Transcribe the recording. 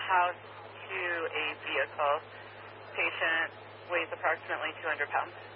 house to a vehicle. Patient weighs approximately 200 pounds.